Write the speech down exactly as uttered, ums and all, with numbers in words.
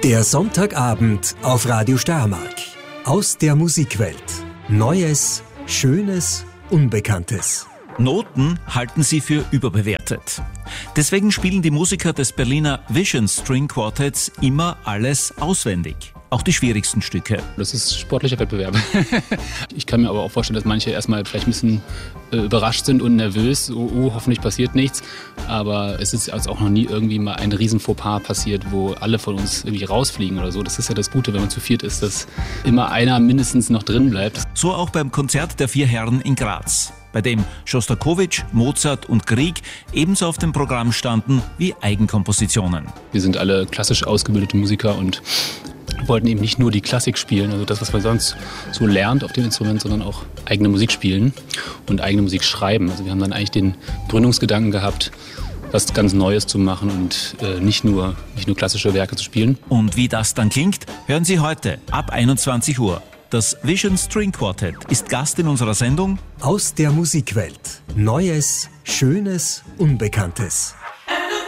Der Sonntagabend auf Radio Steiermark. Aus der Musikwelt. Neues, Schönes, Unbekanntes. Noten halten sie für überbewertet. Deswegen spielen die Musiker des Berliner Vision String Quartets immer alles auswendig. Auch die schwierigsten Stücke. Das ist sportlicher Wettbewerb. Ich kann mir aber auch vorstellen, dass manche erstmal vielleicht ein bisschen äh, überrascht sind und nervös. Oh, oh, hoffentlich passiert nichts. Aber es ist also auch noch nie irgendwie mal ein riesen Fauxpas passiert, wo alle von uns irgendwie rausfliegen oder so. Das ist ja das Gute, wenn man zu viert ist, dass immer einer mindestens noch drin bleibt. So auch beim Konzert der vier Herren in Graz, bei dem Schostakowitsch, Mozart und Grieg ebenso auf dem Programm standen wie Eigenkompositionen. Wir sind alle klassisch ausgebildete Musiker und wollten eben nicht nur die Klassik spielen, also das, was man sonst so lernt auf dem Instrument, sondern auch eigene Musik spielen und eigene Musik schreiben. Also wir haben dann eigentlich den Gründungsgedanken gehabt, was ganz Neues zu machen und äh, nicht nur, nicht nur klassische Werke zu spielen. Und wie das dann klingt, hören Sie heute ab einundzwanzig Uhr. Das Vision String Quartet ist Gast in unserer Sendung Aus der Musikwelt. Neues, Schönes, Unbekanntes.